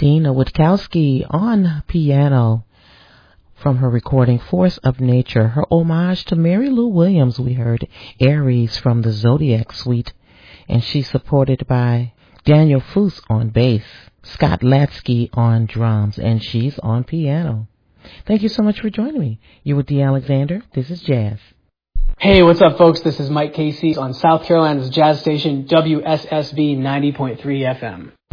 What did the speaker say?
Dina Witkowski on piano from her recording Force of Nature. Her homage to Mary Lou Williams, we heard Aries from the Zodiac Suite, and she's supported by Daniel Foose on bass, Scott Latsky on drums, and she's on piano. Thank you so much for joining me. You're with Dee Alexander. This is Jazz. Hey, what's up, folks? This is Mike Casey on South Carolina's jazz station, WSSB 90.3 FM.